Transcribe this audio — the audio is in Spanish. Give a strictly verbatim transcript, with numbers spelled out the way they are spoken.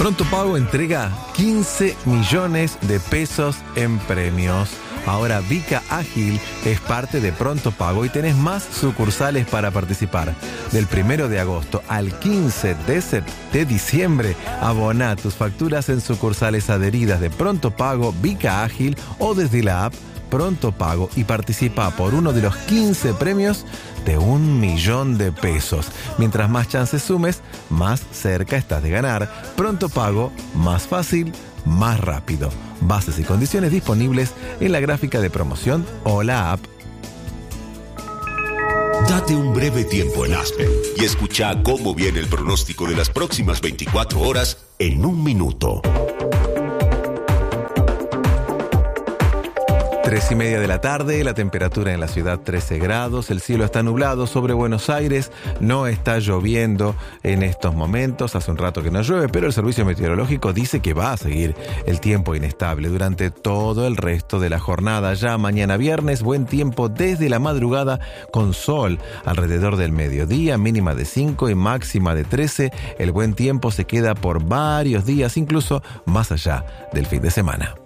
Pronto Pago entrega quince millones de pesos en premios. Ahora Vica Ágil es parte de Pronto Pago y tenés más sucursales para participar. Del primero de agosto al quince de diciembre, abona tus facturas en sucursales adheridas de Pronto Pago, Vica Ágil o desde la app Pronto Pago y participa por uno de los quince premios de un millón de pesos. Mientras más chances sumes, más cerca estás de ganar. Pronto Pago, más fácil, más rápido. Bases y condiciones disponibles en la gráfica de promoción o la app. Date un breve tiempo en Aspen y escucha cómo viene el pronóstico de las próximas veinticuatro horas en un minuto. Tres y media de la tarde, la temperatura en la ciudad trece grados, el cielo está nublado sobre Buenos Aires, no está lloviendo en estos momentos, hace un rato que no llueve, pero el servicio meteorológico dice que va a seguir el tiempo inestable durante todo el resto de la jornada. Ya mañana viernes, buen tiempo desde la madrugada con sol alrededor del mediodía, mínima de cinco y máxima de trece. El buen tiempo se queda por varios días, incluso más allá del fin de semana.